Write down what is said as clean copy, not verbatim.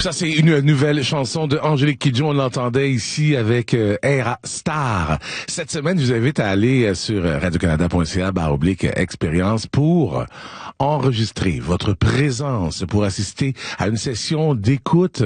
Ça, c'est une nouvelle chanson de Angélique Kidjo. On l'entendait ici avec Era Star. Cette semaine, je vous invite à aller sur radiocanada.ca/expérience pour enregistrer votre présence, pour assister à une session d'écoute